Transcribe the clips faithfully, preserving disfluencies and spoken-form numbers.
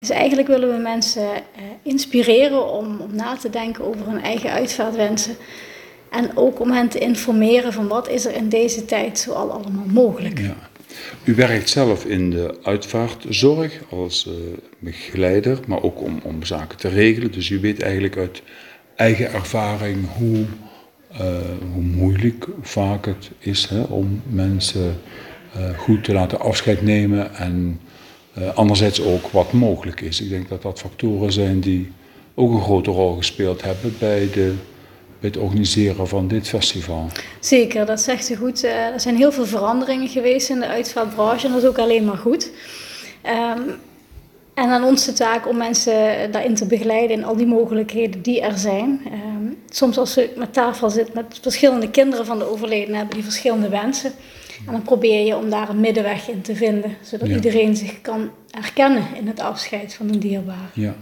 Dus eigenlijk willen we mensen uh, inspireren om, om na te denken over hun eigen uitvaartwensen. En ook om hen te informeren van wat is er in deze tijd zo al allemaal mogelijk. Ja. U werkt zelf in de uitvaartzorg als uh, begeleider, maar ook om, om zaken te regelen. Dus u weet eigenlijk uit eigen ervaring hoe, uh, hoe moeilijk vaak het is hè, om mensen uh, goed te laten afscheid nemen. En uh, anderzijds ook wat mogelijk is. Ik denk dat dat factoren zijn die ook een grote rol gespeeld hebben bij de... bij het organiseren van dit festival. Zeker, dat zegt u goed. Uh, er zijn heel veel veranderingen geweest in de uitvaartbranche en dat is ook alleen maar goed. Um, en aan ons de taak om mensen daarin te begeleiden in al die mogelijkheden die er zijn. Um, soms als je met tafel zit met verschillende kinderen van de overledene hebben die verschillende wensen. En dan probeer je om daar een middenweg in te vinden, zodat ja. iedereen zich kan herkennen in het afscheid van een dierbare. Ja.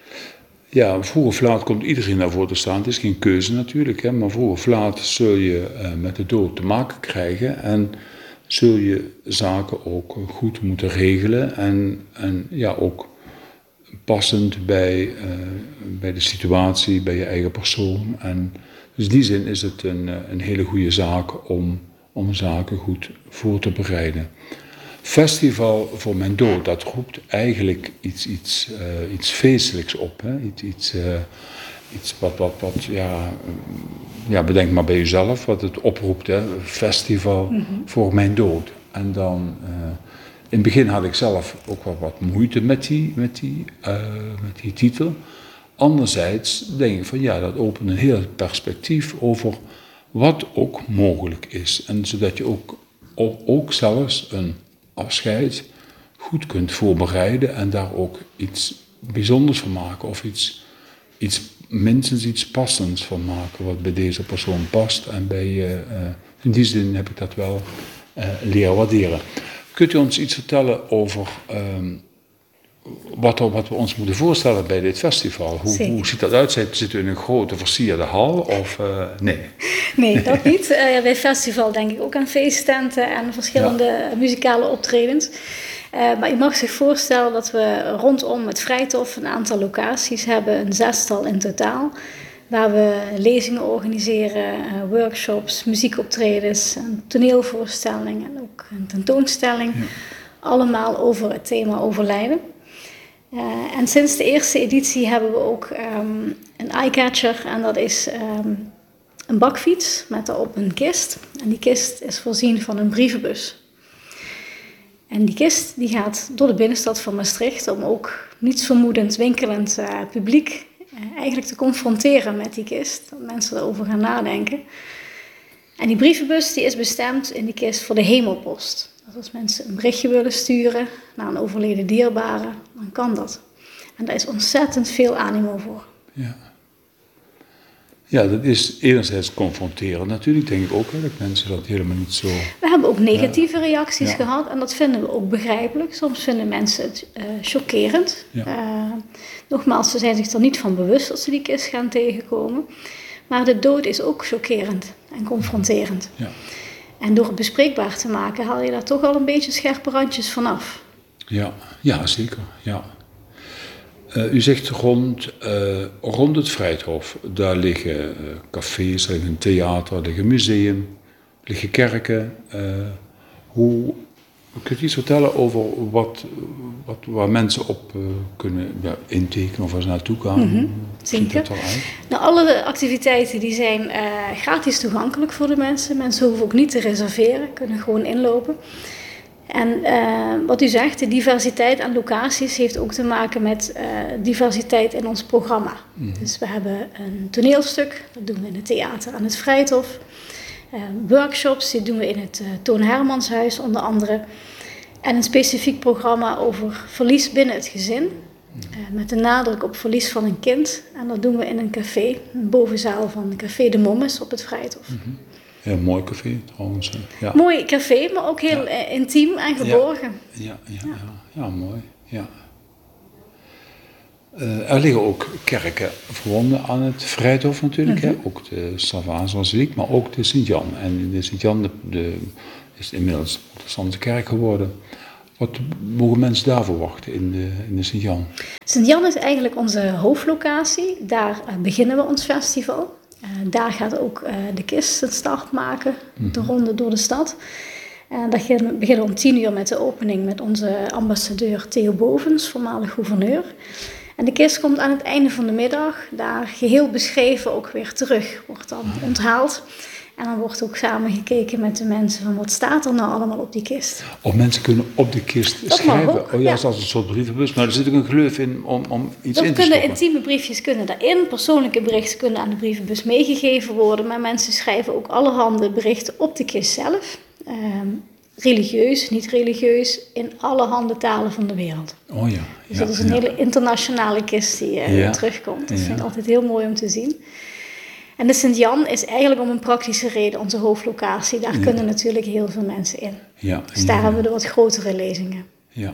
Ja, vroeg of laat komt iedereen daarvoor te staan. Het is geen keuze natuurlijk, hè, maar vroeg of laat zul je uh, met de dood te maken krijgen en zul je zaken ook goed moeten regelen en, en ja, ook passend bij, uh, bij de situatie, bij je eigen persoon. En dus in die zin is het een, een hele goede zaak om, om zaken goed voor te bereiden. Festival voor mijn dood, dat roept eigenlijk iets, iets, uh, iets feestelijks op. Hè? Iets, iets, uh, iets wat, wat, wat ja, ja, bedenk maar bij jezelf wat het oproept. Hè? Festival mm-hmm. voor mijn dood. En dan, uh, in het begin had ik zelf ook wel wat moeite met die, met die, uh, met die titel. Anderzijds denk ik van ja, dat opent een heel perspectief over wat ook mogelijk is. En zodat je ook, ook, ook zelfs een afscheid goed kunt voorbereiden en daar ook iets bijzonders van maken of iets, iets minstens iets passends van maken wat bij deze persoon past en bij uh, in die zin heb ik dat wel uh, leren waarderen. Kunt u ons iets vertellen over um, wat, er, wat we ons moeten voorstellen bij dit festival? Hoe, hoe ziet dat uit? Zitten we in een grote versierde hal of uh, nee? Nee, dat niet. Uh, ja, bij festival denk ik ook aan feesttenten en verschillende ja. muzikale optredens. Uh, maar je mag zich voorstellen dat we rondom het Vrijthof een aantal locaties hebben, een zestal in totaal. Waar we lezingen organiseren, uh, workshops, muziekoptredens, een toneelvoorstelling en ook een tentoonstelling. Ja. Allemaal over het thema overlijden. Uh, en sinds de eerste editie hebben we ook um, een eyecatcher en dat is um, een bakfiets met daarop een kist. En die kist is voorzien van een brievenbus. En die kist die gaat door de binnenstad van Maastricht om ook nietsvermoedend winkelend uh, publiek uh, eigenlijk te confronteren met die kist. Dat mensen erover gaan nadenken. En die brievenbus die is bestemd in die kist voor de hemelpost. Dus als mensen een berichtje willen sturen naar een overleden dierbare, dan kan dat. En daar is ontzettend veel animo voor. Ja. Ja, dat is enerzijds confronteren natuurlijk, denk ik ook, hè, dat mensen dat helemaal niet zo... We hebben ook negatieve ja. reacties ja. gehad en dat vinden we ook begrijpelijk. Soms vinden mensen het uh, chockerend. Ja. Uh, nogmaals, ze zijn zich er niet van bewust dat ze die kist gaan tegenkomen. Maar de dood is ook chockerend en confronterend. Ja. En door het bespreekbaar te maken haal je daar toch al een beetje scherpe randjes vanaf. Ja, ja zeker, ja. Uh, u zegt rond, uh, rond het Vrijthof, daar liggen uh, cafés, er ligt een theater, er ligt een museum, er liggen kerken. Uh, hoe, kunt u iets vertellen over wat, wat, waar mensen op uh, kunnen ja, intekenen of waar ze naartoe gaan? Mm-hmm, zeker. Nou, alle activiteiten die zijn uh, gratis toegankelijk voor de mensen. Mensen hoeven ook niet te reserveren, kunnen gewoon inlopen. En uh, wat u zegt, de diversiteit aan locaties heeft ook te maken met uh, diversiteit in ons programma. Mm. Dus we hebben een toneelstuk, dat doen we in het theater aan het Vrijthof. Uh, workshops, die doen we in het uh, Toon Hermanshuis onder andere. En een specifiek programma over verlies binnen het gezin. Uh, met de nadruk op verlies van een kind. En dat doen we in een café, een bovenzaal van Café de Mommes op het Vrijthof. Mm-hmm. Ja, mooi café trouwens. Ja. Mooi café, maar ook heel ja. intiem en geborgen. Ja, ja, ja, ja. ja, ja mooi. Ja. Uh, er liggen ook kerken verbonden aan het Vrijthof natuurlijk. Mm-hmm. Hè? Ook de Salvazorsliek, maar ook de Sint-Jan. En de Sint-Jan de, de, is inmiddels een protestantse kerk geworden. Wat mogen mensen daar verwachten in de, in de Sint-Jan? Sint-Jan is eigenlijk onze hoofdlocatie. Daar uh, beginnen we ons festival. Uh, daar gaat ook uh, de kist een start maken, mm-hmm. de ronde door de stad. Uh, daar beginnen we om tien uur met de opening met onze ambassadeur Theo Bovens, voormalig gouverneur. En de kist komt aan het einde van de middag, daar geheel beschreven ook weer terug, wordt dan onthaald. En dan wordt ook samen gekeken met de mensen van wat staat er nou allemaal op die kist. Of mensen kunnen op de kist dat schrijven. Ook, oh ja, ja. dat is als een soort brievenbus. Maar er zit ook een gleuf in om, om iets dat in te kunnen stoppen. Intieme briefjes kunnen daarin. Persoonlijke berichten kunnen aan de brievenbus meegegeven worden. Maar mensen schrijven ook allerhande berichten op de kist zelf. Um, religieus, niet religieus, in allerhande talen van de wereld. Oh ja. Dus ja, dat is een ja. hele internationale kist die uh, ja. terugkomt. Dat ja. vind ik altijd heel mooi om te zien. En de Sint-Jan is eigenlijk om een praktische reden onze hoofdlocatie. Daar ja. kunnen natuurlijk heel veel mensen in. Ja, dus daar ja. hebben we de wat grotere lezingen. Ja.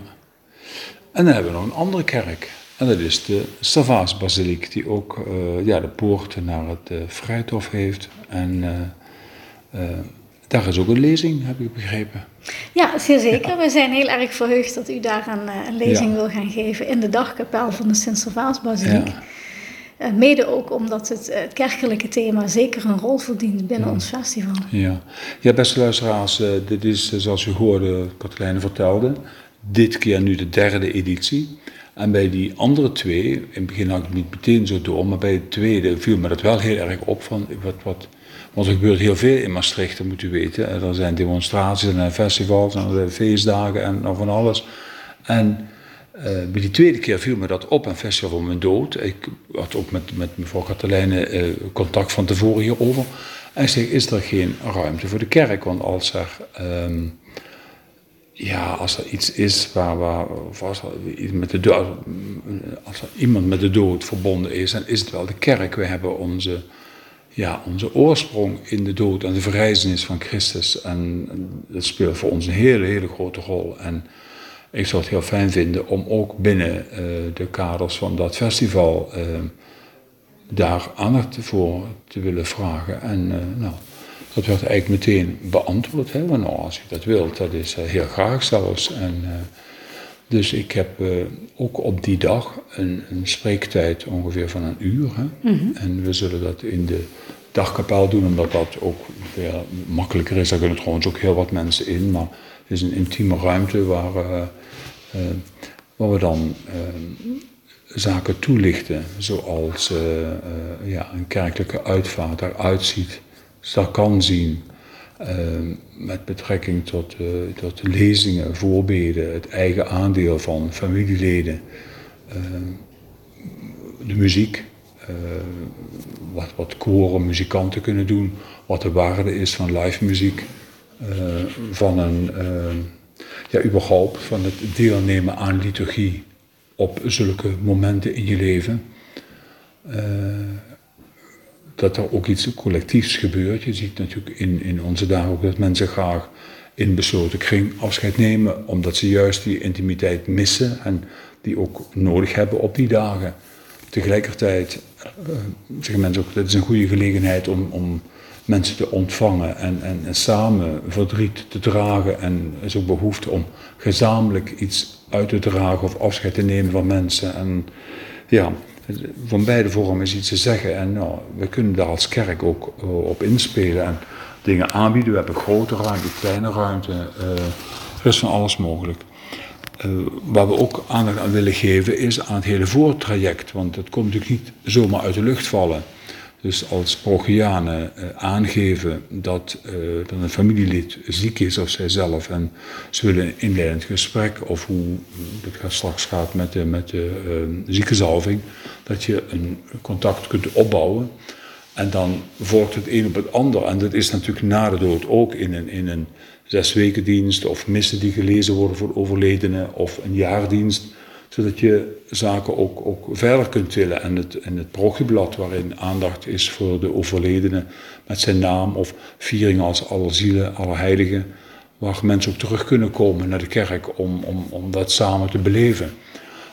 En dan hebben we nog een andere kerk. En dat is de Servaasbasiliek, die ook uh, ja, de poorten naar het uh, Vrijthof heeft. En uh, uh, daar is ook een lezing, heb ik begrepen. Ja, zeer zeker. Ja. We zijn heel erg verheugd dat u daar een, een lezing ja. wil gaan geven in de dagkapel van de Sint-Servaasbasiliek. Ja. Uh, mede ook omdat het, uh, het kerkelijke thema zeker een rol verdient binnen ja. ons festival. Ja, ja beste luisteraars, uh, dit is uh, zoals u hoorde, Katelijne vertelde, dit keer nu de derde editie. En bij die andere twee, in het begin had ik het niet meteen zo door, maar bij de tweede viel me dat wel heel erg op. Van wat, wat, want er gebeurt heel veel in Maastricht, dat moet u weten. Er zijn demonstraties en festivals en er zijn feestdagen en nog van alles. En Uh, bij die tweede keer viel me dat op, een festival voor mijn dood. Ik had ook met, met mevrouw Katelijne uh, contact van tevoren hierover. En ik zeg, is er geen ruimte voor de kerk? Want als er, um, ja, als er iets is waar, waar of als, er met de dood, als er iemand met de dood verbonden is, dan is het wel de kerk. We hebben onze, ja, onze oorsprong in de dood en de verrijzenis van Christus. En dat speelt voor ons een hele, hele grote rol. En ik zou het heel fijn vinden om ook binnen uh, de kaders van dat festival uh, daar aandacht voor te willen vragen. En uh, nou, dat werd eigenlijk meteen beantwoord. Hè? Want nou, als je dat wilt, dat is uh, heel graag zelfs. En, uh, dus ik heb uh, ook op die dag een, een spreektijd ongeveer van een uur. Hè? Mm-hmm. En we zullen dat in de dagkapel doen, omdat dat ook weer makkelijker is. Daar kunnen trouwens ook heel wat mensen in, maar het is een intieme ruimte waar, uh, uh, waar we dan uh, zaken toelichten, zoals uh, uh, ja, een kerkelijke uitvaart eruit ziet, dat kan zien, uh, met betrekking tot, uh, tot lezingen, voorbeden, het eigen aandeel van familieleden, uh, de muziek, uh, wat, wat koren, muzikanten kunnen doen, wat de waarde is van live muziek. Uh, van een, uh, ja, überhaupt van het deelnemen aan liturgie op zulke momenten in je leven. Uh, dat er ook iets collectiefs gebeurt. Je ziet natuurlijk in, in onze dagen ook dat mensen graag in besloten kring afscheid nemen, omdat ze juist die intimiteit missen en die ook nodig hebben op die dagen. Tegelijkertijd uh, zeggen mensen ook, dat is een goede gelegenheid om, om mensen te ontvangen en, en, en samen verdriet te dragen. En er is ook behoefte om gezamenlijk iets uit te dragen of afscheid te nemen van mensen. En ja, van beide vormen is iets te zeggen. En nou, we kunnen daar als kerk ook uh, op inspelen en dingen aanbieden. We hebben grote ruimte, kleine ruimte. Uh, er is van alles mogelijk. Uh, waar we ook aandacht aan willen geven is aan het hele voortraject. Want het komt natuurlijk niet zomaar uit de lucht vallen. Dus als parochianen uh, aangeven dat, uh, dat een familielid ziek is of zijzelf en ze willen een inleidend gesprek of hoe het straks gaat met de, met de uh, ziekenzalving, dat je een contact kunt opbouwen en dan volgt het een op het ander. En dat is natuurlijk na de dood ook in een, in een zeswekendienst of missen die gelezen worden voor de overledene of een jaardienst, zodat je zaken ook, ook verder kunt tillen. En het, en het parochieblad waarin aandacht is voor de overledene met zijn naam of viering als Allerzielen, Allerheiligen, waar mensen ook terug kunnen komen naar de kerk om, om, om dat samen te beleven.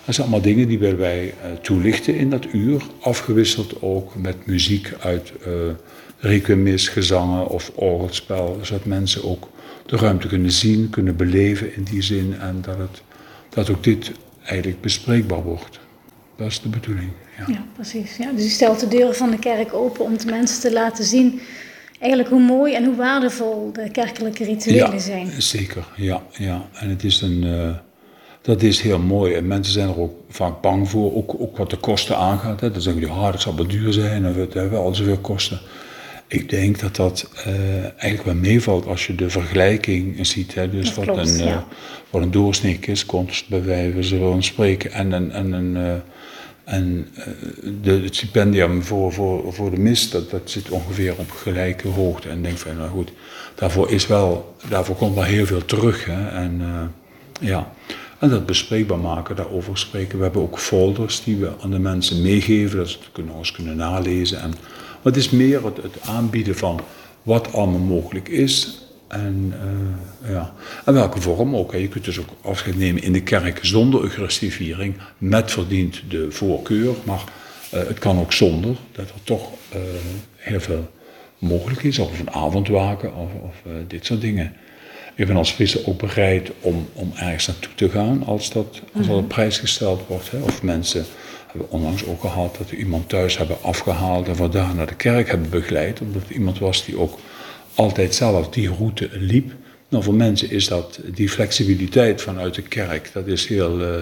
Dat zijn allemaal dingen die wij, wij uh, toelichten in dat uur. Afgewisseld ook met muziek uit uh, requiemis, gezangen of orgelspel. Zodat mensen ook de ruimte kunnen zien, kunnen beleven in die zin. En dat, het, dat ook dit eigenlijk bespreekbaar wordt. Dat is de bedoeling. Ja, ja precies. Ja, dus je stelt de deuren van de kerk open om de mensen te laten zien eigenlijk hoe mooi en hoe waardevol de kerkelijke rituelen ja, zijn. Zeker, ja, ja. En het is een, uh, dat is heel mooi. En mensen zijn er ook vaak bang voor, ook, ook wat de kosten aangaat. Hè. Dan zeggen die, ah, dat zal wel duur zijn, of het hebben al zoveel kosten. Ik denk dat dat uh, eigenlijk wel meevalt als je de vergelijking ziet. Hè. Dus wat, klopt, een, uh, ja. wat een doorsnee kost, bij wijze van spreken, en een... En een uh, En uh, de, het stipendium voor, voor, voor de mis, dat, dat zit ongeveer op gelijke hoogte. En ik denk van, nou goed, daarvoor is wel, daarvoor komt wel heel veel terug. Hè. En, uh, ja. en dat bespreekbaar maken, daarover spreken. We hebben ook folders die we aan de mensen meegeven, dat ze het nog eens kunnen nalezen. En, maar het is meer het, het aanbieden van wat allemaal mogelijk is. En, uh, ja. en welke vorm ook. Hè. Je kunt dus ook afscheid nemen in de kerk zonder eucharistieviering. Met verdient de voorkeur. Maar uh, het kan ook zonder. Dat er toch uh, heel veel mogelijk is. Of een avondwaken of, of uh, dit soort dingen. Ik ben als priester ook bereid om, om ergens naartoe te gaan als dat, als dat op prijs gesteld wordt. Hè. Of mensen hebben onlangs ook gehad dat we iemand thuis hebben afgehaald en vandaar naar de kerk hebben begeleid. Omdat er iemand was die ook altijd zelf die route liep. Nou, voor mensen is dat die flexibiliteit vanuit de kerk, dat is heel, uh,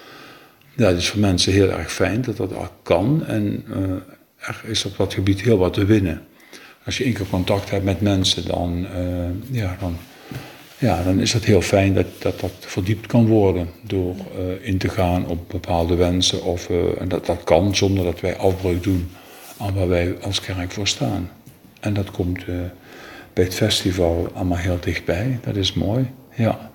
ja, dat is voor mensen heel erg fijn dat dat kan. En uh, er is op dat gebied heel wat te winnen. Als je één keer contact hebt met mensen, dan, uh, ja, dan, ja, dan is het heel fijn dat dat, dat verdiept kan worden door uh, in te gaan op bepaalde wensen. Of, uh, en dat, dat kan zonder dat wij afbreuk doen aan waar wij als kerk voor staan. En dat komt uh, bij het festival allemaal heel dichtbij. Dat is mooi, ja.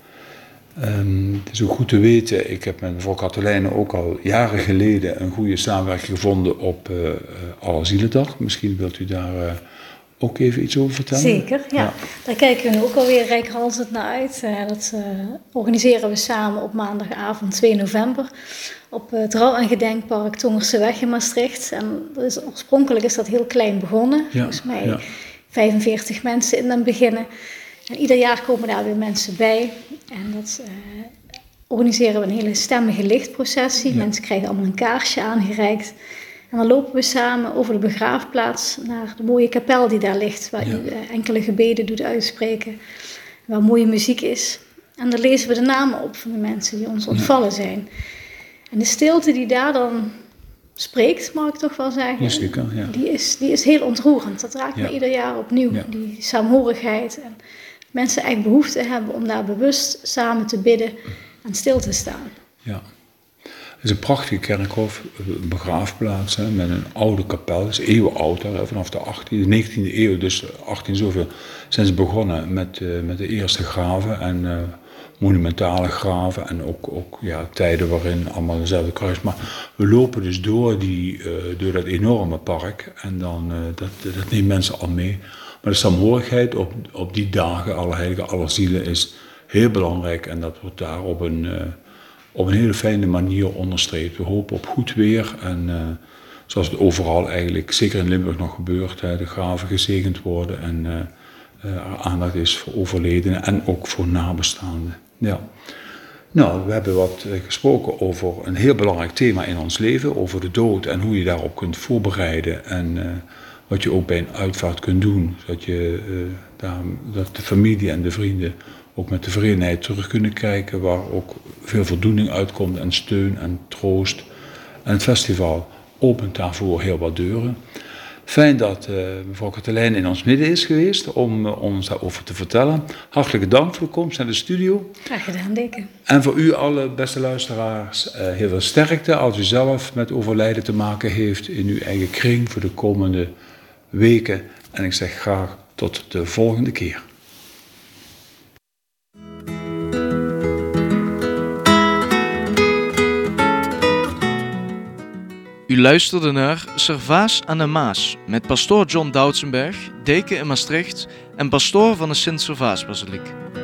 Um, het is ook goed te weten, ik heb met mevrouw Katelijne ook al jaren geleden een goede samenwerking gevonden op uh, Allerzielendag. Misschien wilt u daar uh, ook even iets over vertellen? Zeker, ja. ja. Daar kijken we nu ook alweer reikhalzend naar uit. Uh, dat uh, organiseren we samen op maandagavond twee november op het Rouw- en Gedenkpark Tongerseweg in Maastricht. En dat is, oorspronkelijk is dat heel klein begonnen, ja, volgens mij ja. vijfenveertig mensen in het beginnen. En ieder jaar komen daar weer mensen bij. En dat uh, organiseren we een hele stemmige lichtprocessie. Ja. Mensen krijgen allemaal een kaarsje aangereikt. En dan lopen we samen over de begraafplaats naar de mooie kapel die daar ligt. Waar ja. u uh, enkele gebeden doet uitspreken. Waar mooie muziek is. En dan lezen we de namen op van de mensen die ons ontvallen zijn. En de stilte die daar dan spreekt, mag ik toch wel zeggen. Zeker, ja. Die is, die is heel ontroerend. Dat raakt ja. me ieder jaar opnieuw. Ja. Die saamhorigheid. En mensen echt behoefte hebben om daar bewust samen te bidden en stil te staan. Ja. Het is een prachtige kerkhof, een begraafplaats hè, met een oude kapel. Het is eeuwenoud, hè, vanaf de achttiende, negentiende eeuw, dus achttien zoveel, zijn ze begonnen met, uh, met de eerste graven en uh, monumentale graven en ook, ook ja, tijden waarin allemaal dezelfde kruis. Maar we lopen dus door, die, uh, door dat enorme park en dan, uh, dat, dat neemt mensen al mee. Maar de saamhorigheid op, op die dagen, Allerheiligen, Allerzielen, is heel belangrijk en dat wordt daar op een... Uh, op een hele fijne manier onderstreept. We hopen op goed weer en uh, zoals het overal eigenlijk, zeker in Limburg nog gebeurt, hè, de graven gezegend worden en uh, uh, er aandacht is voor overledenen en ook voor nabestaanden. Ja. Nou, we hebben wat uh, gesproken over een heel belangrijk thema in ons leven, over de dood en hoe je daarop kunt voorbereiden en uh, wat je ook bij een uitvaart kunt doen, zodat je, uh, daar, dat de familie en de vrienden ook met tevredenheid terug kunnen kijken, waar ook veel voldoening uitkomt en steun en troost. En het festival opent daarvoor heel wat deuren. Fijn dat uh, mevrouw Katelijne in ons midden is geweest om uh, ons daarover te vertellen. Hartelijke dank voor de komst naar de studio. Graag gedaan, Deke. En voor u alle beste luisteraars, uh, heel veel sterkte als u zelf met overlijden te maken heeft in uw eigen kring voor de komende weken. En ik zeg graag tot de volgende keer. U luisterde naar Servaas aan de Maas met pastoor John Doutsenberg, deken in Maastricht en pastoor van de Sint-Servaasbasiliek.